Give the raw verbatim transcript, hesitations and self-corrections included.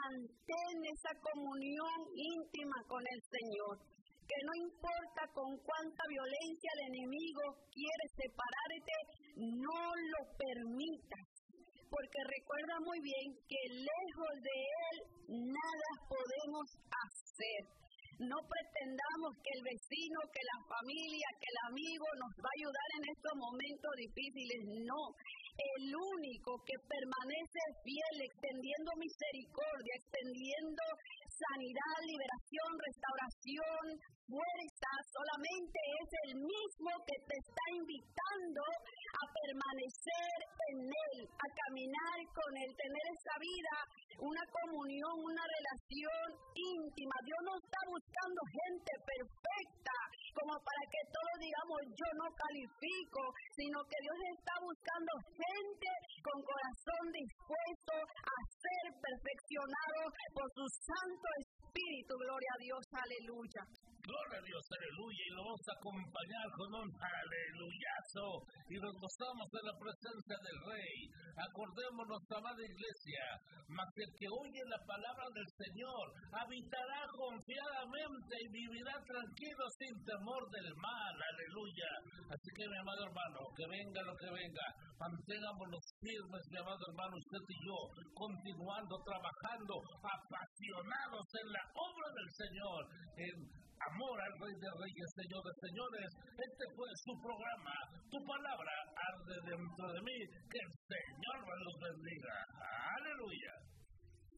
mantén esa comunión íntima con el Señor. Que no importa con cuánta violencia el enemigo quiere separarte, no lo permitas. Porque recuerda muy bien que lejos de Él nada podemos hacer. No pretendamos que el vecino, que la familia, que el amigo nos va a ayudar en estos momentos difíciles. No, el único que permanece fiel, extendiendo misericordia, extendiendo sanidad, liberación, restauración, fuerza, solamente es el mismo que te está invitando a permanecer en Él, a caminar con Él, tener esa vida, una comunión, una relación íntima. Dios no está buscando gente perfecta, como para que todos digamos yo no califico, sino que Dios está buscando gente con corazón dispuesto a ser perfeccionado por su Santo Espíritu. Gloria a Dios, aleluya. Gloria a Dios, aleluya, y lo vamos a acompañar con un aleluyazo, y nos gozamos de la presencia del Rey. Acordémonos, amada iglesia, mas el que oye la palabra del Señor habitará confiadamente y vivirá tranquilo sin temor del mal, aleluya. Así que, mi amado hermano, que venga lo que venga, mantengámonos firmes, mi amado hermano, usted y yo, continuando, trabajando, apasionados en la obra del Señor, en amor al Rey de Reyes, Señor de Señores. Este fue su programa, Tu Palabra Arde Dentro de Mí. Que el Señor los bendiga. Aleluya.